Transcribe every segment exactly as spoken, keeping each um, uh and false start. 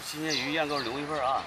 新鲜鱼一样给我留一份啊。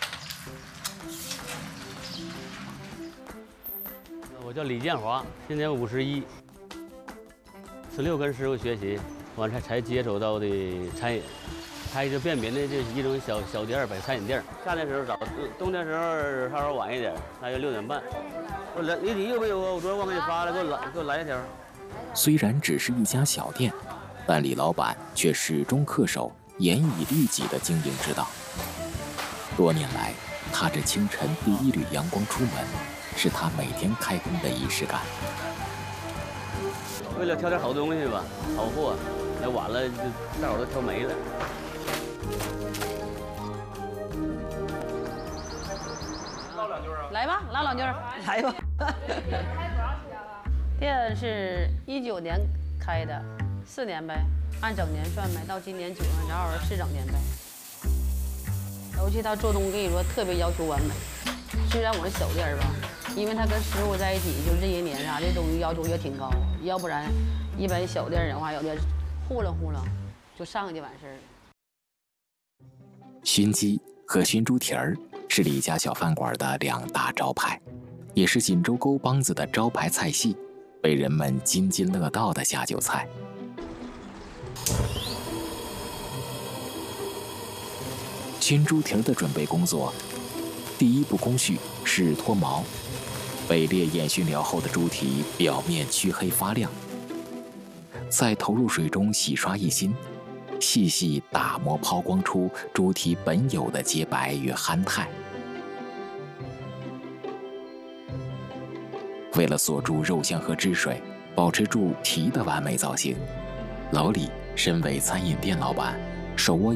我叫李建华，今年五十一，十六跟师傅学习，完才才接触到的餐饮，开一个便民的这一种小小店儿，摆餐饮店。夏天时候早，冬天时候稍稍晚一点，大约六点半。我来李李有没有啊？我昨天忘给你发了，给我来给我来一条。 虽然只是一家小店，但李老板却始终恪守严以律己的经营之道。多年来，踏着清晨第一缕阳光出门，是他每天开工的仪式感。 为了挑点好东西吧，好货，那晚了就大伙都挑没了。 唠两句啊！ 来吧，唠两句，来吧。店是一九年开的，四年呗，按整年算呗，到今年九月正好是四整年呗。尤其他做东西，跟你说特别要求完美。虽然我是小店吧，因为他跟师傅在一起就这些年啥，这东西要求也挺高，要不然一般小店的话，有点糊弄糊弄就上去就完事儿了。 熏鸡和熏猪蹄儿是李家小饭馆的两大招牌，也是锦州沟帮子的招牌菜系，被人们津津乐道的下酒菜。熏猪蹄儿的准备工作，第一步工序是脱毛。被烈焰熏疗后的猪蹄表面黢黑发亮，再投入水中洗刷一新，细细打磨抛光出猪蹄本有的洁白与憨态。为了锁住肉香和汁水，保持住蹄的完美造型，老李身为餐饮店老板，手握